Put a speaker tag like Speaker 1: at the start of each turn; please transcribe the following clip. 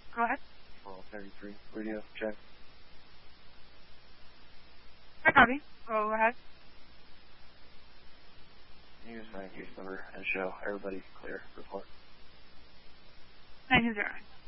Speaker 1: Go ahead.
Speaker 2: 1233, radio, check.
Speaker 1: I copy. Go ahead.
Speaker 2: Use my case number and show everybody clear report.
Speaker 1: 909.